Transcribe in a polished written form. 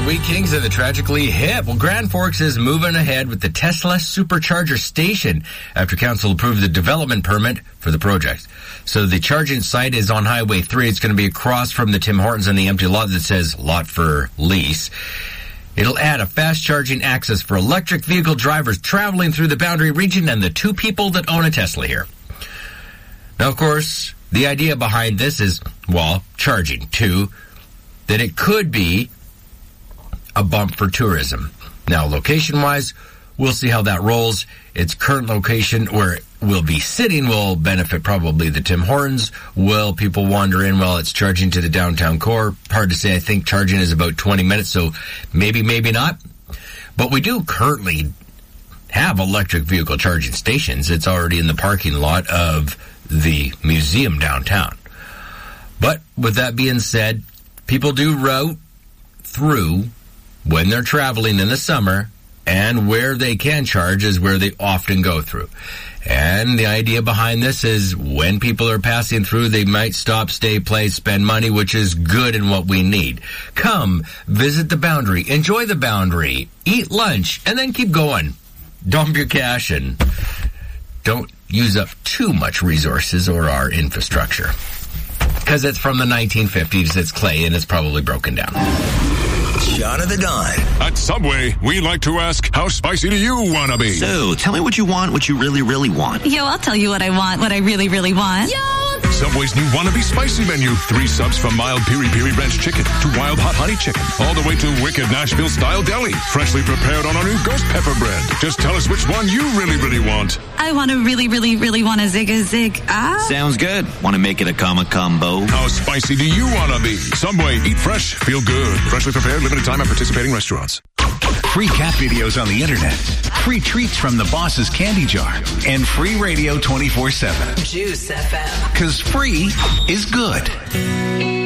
Wheat Kings and the Tragically Hip. Well, Grand Forks is moving ahead with the Tesla Supercharger Station after council approved the development permit for the project. So the charging site is on Highway 3. It's going to be across from the Tim Hortons and the empty lot that says lot for lease. It'll add a fast charging access for electric vehicle drivers traveling through the Boundary region and the 2 people that own a Tesla here. Now, of course, the idea behind this is, well, charging. 2, that it could be a bump for tourism. Now, location-wise, we'll see how that rolls. Its current location where it will be sitting will benefit probably the Tim Hortons. Will people wander in while it's charging to the downtown core? Hard to say. I think charging is about 20 minutes, so maybe not. But we do currently have electric vehicle charging stations. It's already in the parking lot of the museum downtown. But with that being said, people do route through when they're traveling in the summer, and where they can charge is where they often go through. And the idea behind this is when people are passing through, they might stop, stay, play, spend money, which is good and what we need. Come, visit the Boundary, enjoy the Boundary, eat lunch, and then keep going. Dump your cash and don't use up too much resources or our infrastructure. Because it's from the 1950s, it's clay, and it's probably broken down. Shot of the Dawn. At Subway, we like to ask, how spicy do you want to be? So, tell me what you want, what you really, really want. Yo, I'll tell you what I want, what I really, really want. Yo! Subway's new Wannabe Spicy menu. 3 subs from mild piri-piri ranch chicken to wild hot honey chicken. All the way to wicked Nashville-style deli. Freshly prepared on our new ghost pepper bread. Just tell us which one you really, really want. I want to really, really, really want a zig. Sounds good. Want to make it a combo? How spicy do you want to be? Subway, eat fresh, feel good. Freshly prepared, limited time at participating restaurants. Free cat videos on the internet. Free treats from the boss's candy jar. And free radio 24/7. Juice FM. Because free is good.